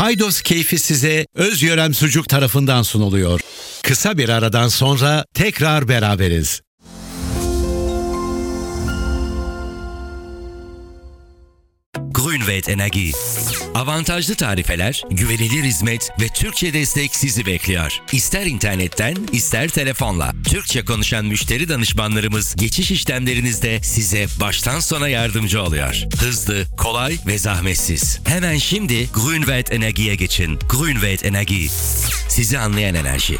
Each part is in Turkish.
Paydos keyfi size Özyörem Sucuk tarafından sunuluyor. Kısa bir aradan sonra tekrar beraberiz. Grünwald Energie. Avantajlı tarifeler, güvenilir hizmet ve Türkçe destek sizi bekliyor. İster internetten, ister telefonla. Türkçe konuşan müşteri danışmanlarımız geçiş işlemlerinizde size baştan sona yardımcı oluyor. Hızlı, kolay ve zahmetsiz. Hemen şimdi Grünwald Energie'ye geçin. Grünwald Energie. Sizi anlayan enerji.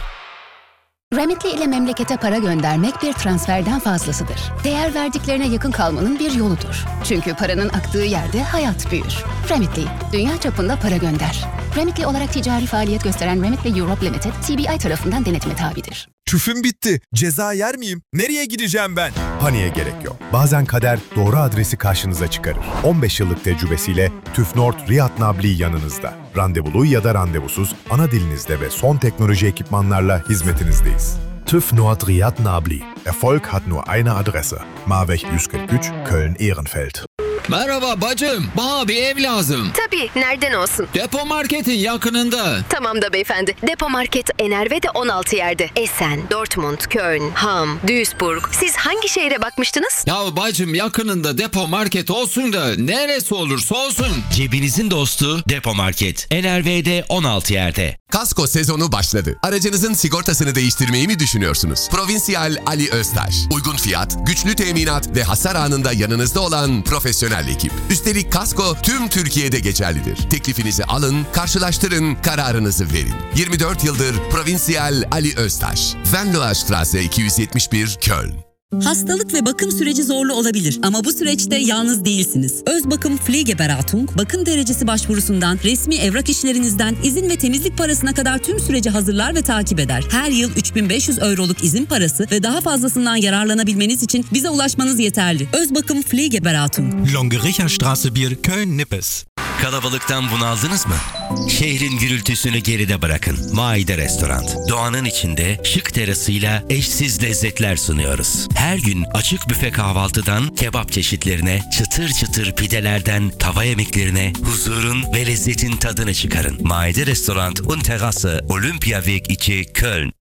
Remitly ile memlekete para göndermek bir transferden fazlasıdır. Değer verdiklerine yakın kalmanın bir yoludur. Çünkü paranın aktığı yerde hayat büyür. Remitly, dünya çapında para gönder. Remitly olarak ticari faaliyet gösteren Remitly Europe Limited, CBI tarafından denetime tabidir. TÜF'üm bitti. Ceza yer miyim? Nereye gideceğim ben? Paniğe gerek yok. Bazen kader doğru adresi karşınıza çıkarır. 15 yıllık tecrübesiyle TÜF Nord Riyad Nabli yanınızda. Randevulu ya da randevusuz, ana dilinizde ve son teknoloji ekipmanlarla hizmetinizdeyiz. TÜV Nord Riyad Nabli. Erfolg hat nur eine Adresse. Marweg 143, Köln-Ehrenfeld. Merhaba bacım, bana bir ev lazım. Tabii, nereden olsun? Depo marketin yakınında. Tamam da beyefendi. Depo market Enerve'de 16 yerde. Essen, Dortmund, Köln, Hamm, Duisburg. Siz hangi şehre bakmıştınız? Ya bacım yakınında depo market olsun da neresi olursa olsun. Cebinizin dostu Depo Market. NRV'de 16 yerde. Kasko sezonu başladı. Aracınızın sigortasını değiştirmeyi mi düşünüyorsunuz? Provincial Ali Öztaş. Uygun fiyat, güçlü teminat ve hasar anında yanınızda olan profesyonel ekip. Üstelik kasko tüm Türkiye'de geçerlidir. Teklifinizi alın, karşılaştırın, kararınızı verin. 24 yıldır Provincial Ali Öztaş. Venloa Straße 271 Köln. Hastalık ve bakım süreci zorlu olabilir ama bu süreçte yalnız değilsiniz. Özbakım Pflegeberatung, bakım derecesi başvurusundan, resmi evrak işlerinizden, izin ve temizlik parasına kadar tüm süreci hazırlar ve takip eder. Her yıl 3.500 euroluk izin parası ve daha fazlasından yararlanabilmeniz için bize ulaşmanız yeterli. Özbakım Pflegeberatung. Longericher Straße 1, Köln-Nippes. Kalabalıktan bunaldınız mı? Şehrin gürültüsünü geride bırakın. Maide Restoran. Doğanın içinde şık terasıyla eşsiz lezzetler sunuyoruz. Her gün açık büfe kahvaltıdan kebap çeşitlerine, çıtır çıtır pidelerden tava yemeklerine huzurun ve lezzetin tadını çıkarın. Maide Restoran und Terrasse, Olympiaweg 2, Köln.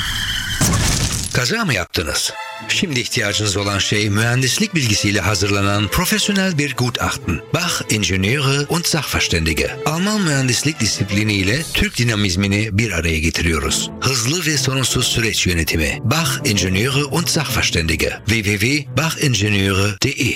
Kaza mı yaptınız? Şimdi ihtiyacınız olan şey mühendislik bilgisiyle hazırlanan profesyonel bir Gutachten. Bach Ingenieure und Sachverständige. Alman mühendislik disipliniyle Türk dinamizmini bir araya getiriyoruz. Hızlı ve sorunsuz süreç yönetimi. Bach Ingenieure und Sachverständige. www.bachingenieure.de.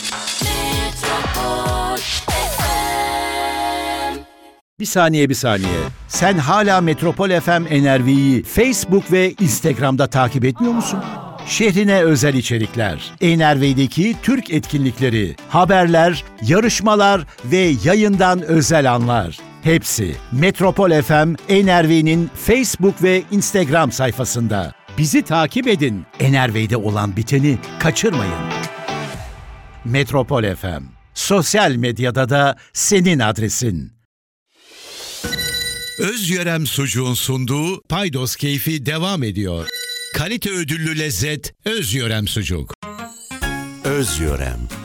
Bir saniye. Sen hala Metropol FM NRV'yi Facebook ve Instagram'da takip etmiyor musun? Şehrine özel içerikler, NRV'deki Türk etkinlikleri, haberler, yarışmalar ve yayından özel anlar. Hepsi Metropol FM NRV'nin Facebook ve Instagram sayfasında. Bizi takip edin. NRV'de olan biteni kaçırmayın. Metropol FM. Sosyal medyada da senin adresin. Özyörem Sucuğun sunduğu Paydos keyfi devam ediyor. Kalite ödüllü lezzet Özyörem Sucuk. Özyörem.